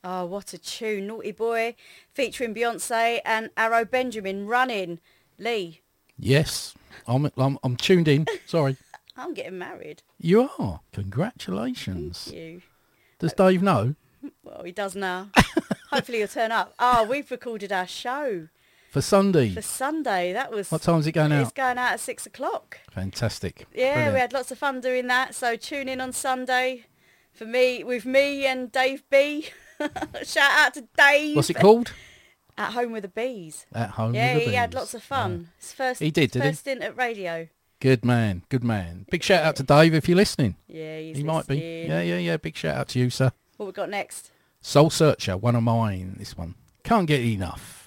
Oh, what a tune. Naughty Boy featuring Beyonce and Arrow Benjamin running. Lee, Yes, I'm tuned in. Sorry. I'm getting married. You are. Congratulations. Thank you. Does Dave know? Well, he does now. Hopefully he'll turn up. Oh, we've recorded our show For Sunday. for Sunday. That was... What time's it going It's out? going out at 6 o'clock. Fantastic. Yeah, Brilliant. we had lots of fun doing that. So tune in on Sunday with me and Dave B. Shout out to Dave. What's it called? At Home with the Bees. At Home Yeah, with the he had Bees. lots of fun. His first, He did he? first stint at radio. Good man, good man. Big shout out to Dave if you're listening. Yeah, he's He might be. listening. Yeah. Big shout out to you, sir. What we got next? Soul Searcher, one of mine, this one. Can't get enough.